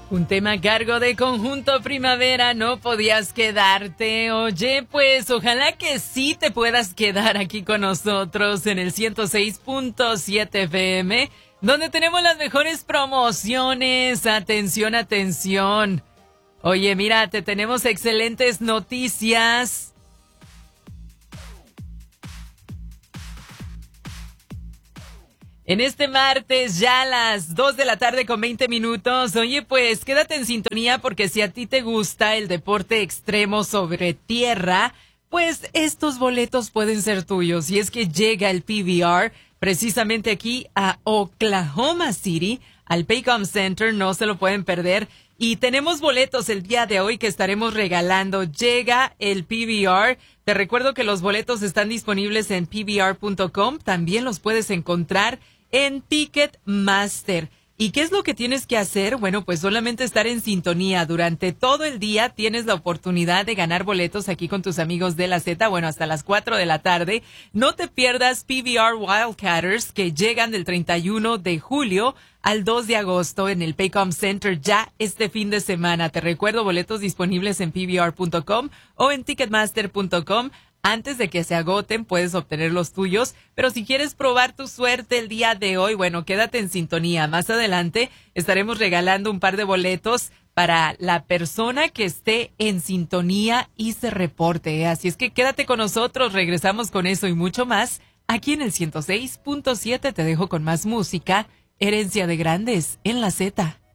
Un tema a cargo de Conjunto Primavera, no podías quedarte. Oye, pues ojalá que sí te puedas quedar aquí con nosotros en el 106.7 FM, donde tenemos las mejores promociones. Atención, atención. Oye, mira, te tenemos excelentes noticias. En este martes, ya a las 2 de la tarde con 20 minutos. Oye, pues quédate en sintonía porque si a ti te gusta el deporte extremo sobre tierra, pues estos boletos pueden ser tuyos. Y es que llega el PBR precisamente aquí a Oklahoma City, al Paycom Center, no se lo pueden perder. Y tenemos boletos el día de hoy que estaremos regalando. Llega el PBR. Te recuerdo que los boletos están disponibles en pbr.com. También los puedes encontrar en Ticketmaster. ¿Y qué es lo que tienes que hacer? Bueno, pues solamente estar en sintonía. Durante todo el día tienes la oportunidad de ganar boletos aquí con tus amigos de la Z, bueno, hasta las 4 de la tarde. No te pierdas PBR Wildcatters, que llegan del 31 de julio al 2 de agosto en el Paycom Center ya este fin de semana. Te recuerdo, boletos disponibles en pbr.com o en ticketmaster.com. Antes de que se agoten, puedes obtener los tuyos. Pero si quieres probar tu suerte el día de hoy, bueno, quédate en sintonía. Más adelante estaremos regalando un par de boletos para la persona que esté en sintonía y se reporte. Así es que quédate con nosotros. Regresamos con eso y mucho más. Aquí en el 106.7 te dejo con más música. Herencia de Grandes en la Z.